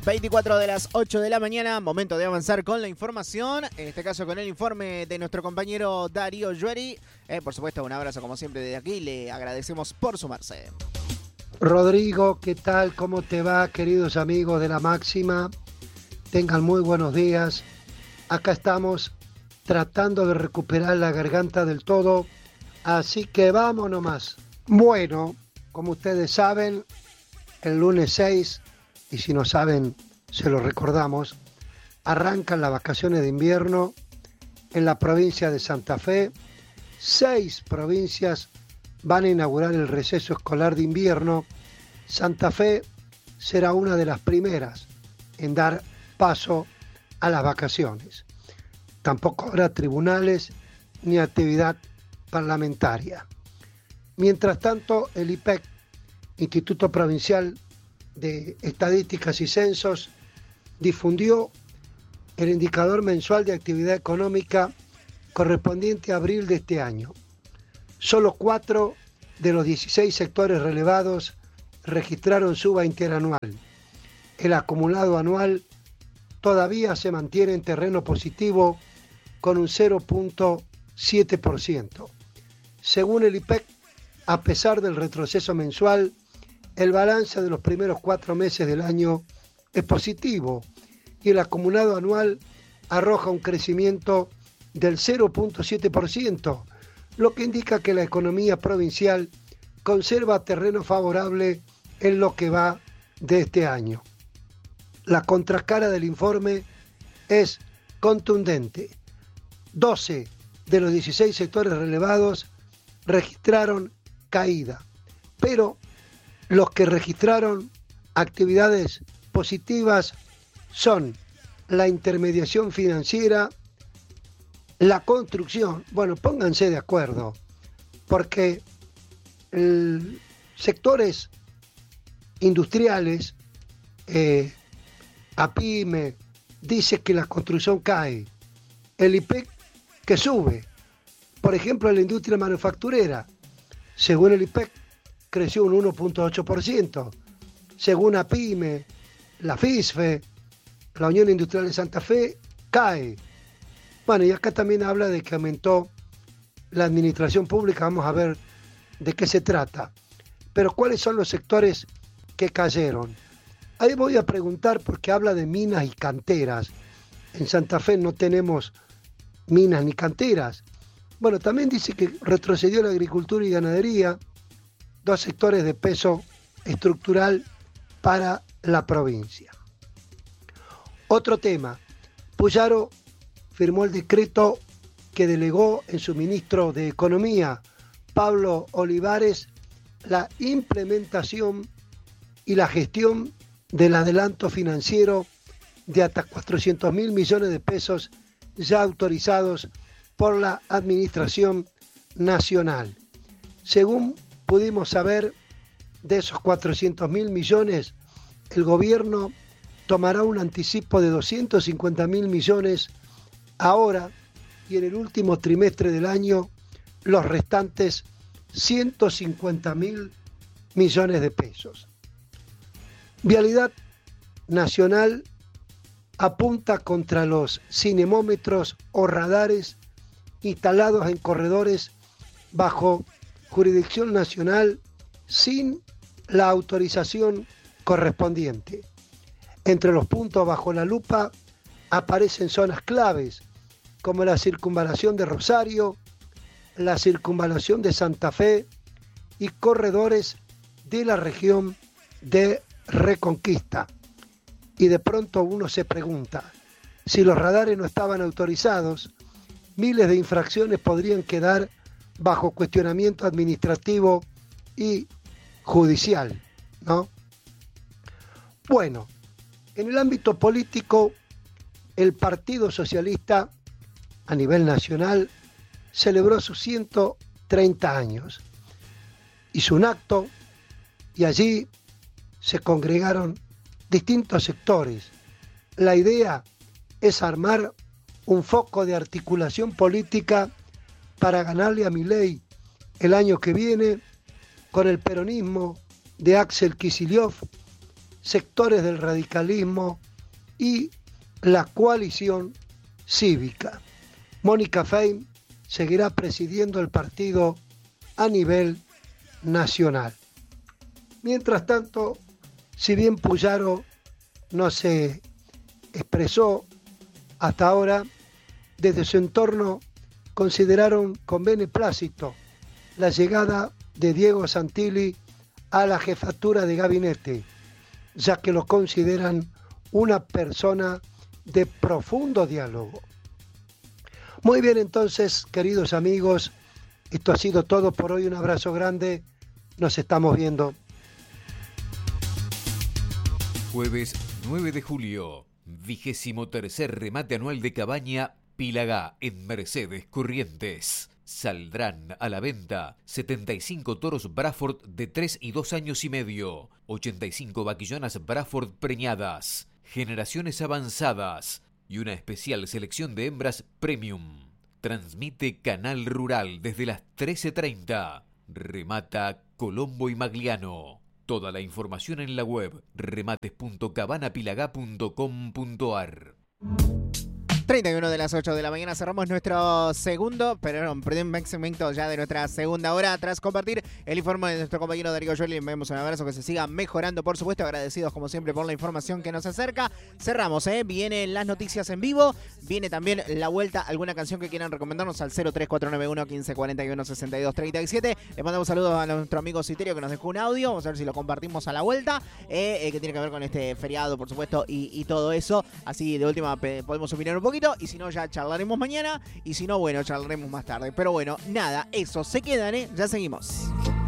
24 de las 8 de la mañana, momento de avanzar con la información, en este caso con el informe de nuestro compañero Darío Llueri. Por supuesto, un abrazo como siempre desde aquí, le agradecemos por sumarse. Rodrigo, ¿qué tal? ¿Cómo te va, queridos amigos de La Máxima? Tengan muy buenos días. Acá estamos tratando de recuperar la garganta del todo, así que vamos nomás. Bueno, como ustedes saben, el lunes 6, y si no saben, se lo recordamos, arrancan las vacaciones de invierno en la provincia de Santa Fe. 6 provincias van a inaugurar el receso escolar de invierno. Santa Fe será una de las primeras en dar paso a las vacaciones. Tampoco habrá tribunales ni actividad parlamentaria. Mientras tanto, el IPEC, Instituto Provincial de Estadísticas y Censos, difundió el indicador mensual de actividad económica correspondiente a abril de este año. Solo 4 de los 16 sectores relevados registraron suba interanual. El acumulado anual todavía se mantiene en terreno positivo con un 0.7%. Según el IPEC, a pesar del retroceso mensual, el balance de los primeros 4 meses del año es positivo y el acumulado anual arroja un crecimiento del 0.7%, lo que indica que la economía provincial conserva terreno favorable en lo que va de este año. La contracara del informe es contundente. 12 de los 16 sectores relevados registraron caída, pero los que registraron actividades positivas son la intermediación financiera, la construcción. Bueno, pónganse de acuerdo, porque sectores industriales, APIME, dice que la construcción cae. El IPEC que sube. Por ejemplo, la industria manufacturera, según el IPEC, creció un 1.8%. Según APIME, la FISFE, la Unión Industrial de Santa Fe, cae. Bueno, y acá también habla de que aumentó la administración pública. Vamos a ver de qué se trata. Pero ¿cuáles son los sectores que cayeron? Ahí voy a preguntar porque habla de minas y canteras. En Santa Fe no tenemos minas ni canteras. Bueno, también dice que retrocedió la agricultura y ganadería, 2 sectores de peso estructural para la provincia. Otro tema, Puyaro firmó el decreto que delegó en su ministro de Economía, Pablo Olivares, la implementación y la gestión del adelanto financiero de hasta 400.000 millones de pesos ya autorizados por la Administración Nacional. Según pudimos saber, de esos 400.000 millones, el gobierno tomará un anticipo de 250.000 millones ahora y en el último trimestre del año los restantes 150.000 millones de pesos. Vialidad Nacional apunta contra los cinemómetros o radares instalados en corredores bajo jurisdicción nacional sin la autorización correspondiente. Entre los puntos bajo la lupa aparecen zonas claves como la circunvalación de Rosario, la circunvalación de Santa Fe y corredores de la región de Reconquista. Y de pronto uno se pregunta, si los radares no estaban autorizados, miles de infracciones podrían quedar bajo cuestionamiento administrativo y judicial, ¿no? Bueno, en el ámbito político, el Partido Socialista a nivel nacional celebró sus 130 años. Hizo un acto y allí se congregaron distintos sectores. La idea es armar un foco de articulación política para ganarle a Milei el año que viene con el peronismo de Axel Kicillof, sectores del radicalismo y la coalición cívica. Mónica Fein seguirá presidiendo el partido a nivel nacional. Mientras tanto, si bien Puyaro no se expresó hasta ahora, desde su entorno consideraron con beneplácito la llegada de Diego Santilli a la jefatura de gabinete, ya que lo consideran una persona de profundo diálogo. Muy bien, entonces, queridos amigos, esto ha sido todo por hoy. Un abrazo grande. Nos estamos viendo. Jueves 9 de julio, 23º remate anual de Cabaña Pilagá en Mercedes Corrientes. Saldrán a la venta 75 toros Braford de 3 y 2 años y medio, 85 vaquillonas Braford preñadas, generaciones avanzadas y una especial selección de hembras premium. Transmite Canal Rural desde las 13:30. Remata Colombo y Magliano. Toda la información en la web remates.cabanapilagá.com.ar. 31 de las 8 de la mañana cerramos nuestro primer segmento ya de nuestra segunda hora. Tras compartir el informe de nuestro compañero Darío Joeli, enviamos un abrazo, que se siga mejorando, por supuesto, agradecidos como siempre por la información que nos acerca. Cerramos, vienen las noticias en vivo, viene también la vuelta, alguna canción que quieran recomendarnos al 03491 1541 6237. Le mandamos saludos a nuestro amigo Citerio que nos dejó un audio, vamos a ver si lo compartimos a la vuelta, que tiene que ver con este feriado, por supuesto, y todo eso. Así de última podemos opinar un poco. Y si no, ya charlaremos mañana. Y si no, bueno, charlaremos más tarde. Pero bueno, nada, eso. Se quedan, ya seguimos.